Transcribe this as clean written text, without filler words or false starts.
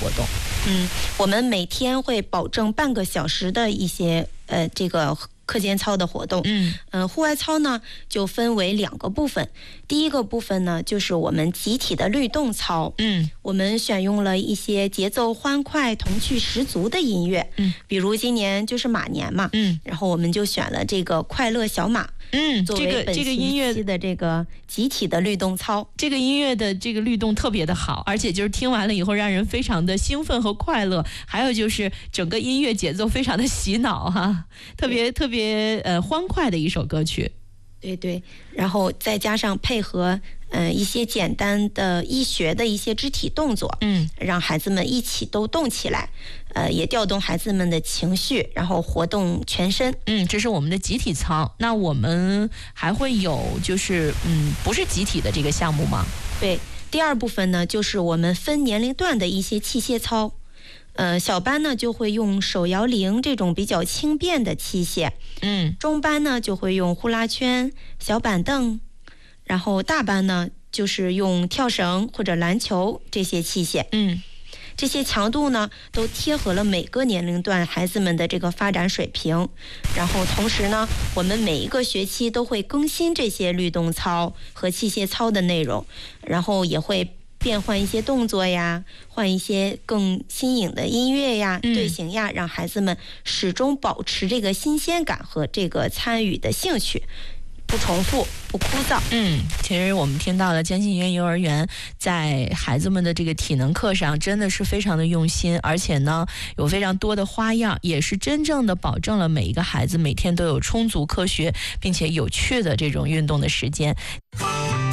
活动？ 我们每天会保证半个小时的一些这个课间操的活动。户外操呢就分为2个部分。第一个部分呢就是我们集体的律动操。我们选用了一些节奏欢快、童趣十足的音乐。比如今年就是马年嘛。然后我们就选了这个快乐小马。作为本音乐的这个集体的律动操。 这个音乐的这个律动特别的好，而且就是听完了以后让人非常的兴奋和快乐，还有就是整个音乐节奏非常的洗脑哈，特别欢快的一首歌曲。 对，然后再加上配合一些简单的医学的一些肢体动作，让孩子们一起都动起来，也调动孩子们的情绪，然后活动全身。 这是我们的集体操。那我们还会有就是不是集体的这个项目吗？ 对，第2部分呢就是我们分年龄段的一些器械操。小班呢就会用手摇铃这种比较轻便的器械。中班呢就会用呼啦圈、小板凳，然后大班呢就是用跳绳或者篮球这些器械。这些强度呢都贴合了每个年龄段孩子们的这个发展水平。然后同时呢，我们每一个学期都会更新这些律动操和器械操的内容，然后也会变换一些动作呀，换一些更新颖的音乐呀、队形呀，让孩子们始终保持这个新鲜感和这个参与的兴趣，不重复不枯燥。 其实我们听到了江信源幼儿园在孩子们的这个体能课上真的是非常的用心，而且呢有非常多的花样，也是真正的保证了每一个孩子每天都有充足科学并且有趣的这种运动的时间。